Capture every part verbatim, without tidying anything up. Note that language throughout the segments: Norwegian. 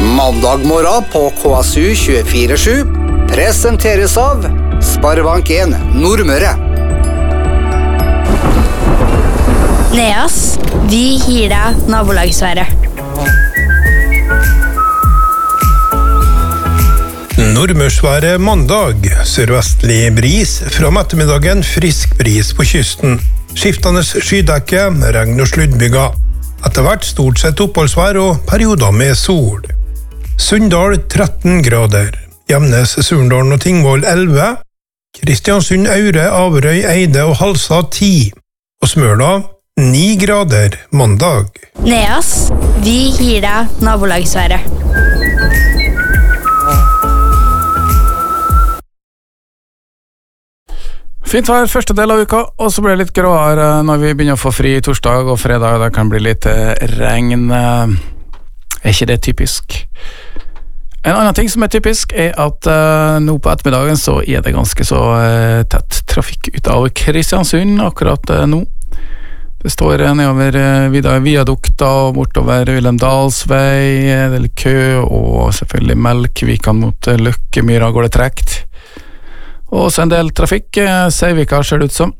Mandag morgen på K S U tjuefire sju presenteres av Sparebank en Nordmøre. Neas, vi gir deg nabolagsværet. Nordmørsværet mandag, sørvestlig bris, fra ettermiddagen frisk bris på kysten. Skiftende skydekke, regn og sluddbyger. Etter hvert stort sett oppholdsvær og perioder med sol. Sunndal tretten grader, Gjemnes, Surndalen og Tingvoll elleve, Kristiansund, Aure, Averøy, Eide og Halsa ti, og Smøla ni grader mandag. Neas, vi gir deg nabolagsværet. Fint vær første del av uka, og så blir det litt gråere når vi begynner å få fri torsdag og fredag. Det kan bli litt regn. Er ikke det typisk? En annen ting som er typisk er at uh, nå på ettermiddagen så er det ganske så uh, tett trafikk ut av Kristiansund akkurat uh, nå. Det står uh, nedover uh, videre viadukta og bortover Willem Dalsvei, det er litt kø, og selvfølgelig Melkvikan mot uh, Løkkemyra går det trekt. Og så en del trafikk, uh, Seivika ser det ut som.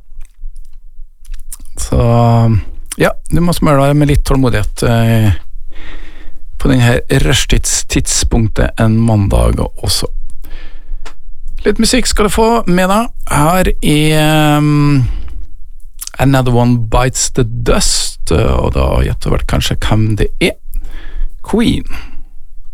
Så ja, du må smøre deg med litt tålmodighet uh, på denne rushtidstidspunktet en mandag også. Litt musikk skal du få med deg. Her er um, Another One Bites the Dust, og da gjetter du vel kanskje hvem det er. Queen.